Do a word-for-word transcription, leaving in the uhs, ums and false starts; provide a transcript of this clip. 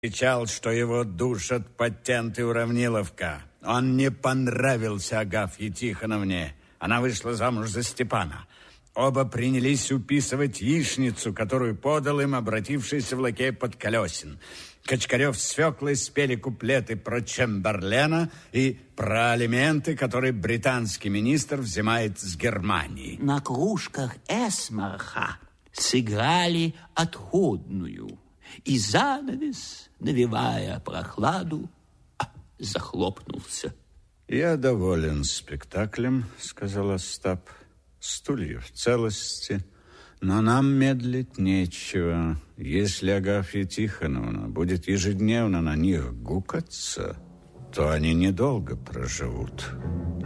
Кричал, что его душат патент и уравниловка. Он не понравился Агафье Тихоновне. Она вышла замуж за Степана. Оба принялись уписывать яичницу, которую подал им обратившийся в лакей Подколесин. Качкарев с Феклой спели куплеты про Чемберлена и про алименты, которые британский министр взимает с Германии. На кружках эсмарха сыграли отходную, и занавес, навевая прохладу, захлопнулся. «Я доволен спектаклем», — сказал Остап. «Стулья в целости, но нам медлить нечего. Если Агафья Тихоновна будет ежедневно на них гукаться, то они недолго проживут».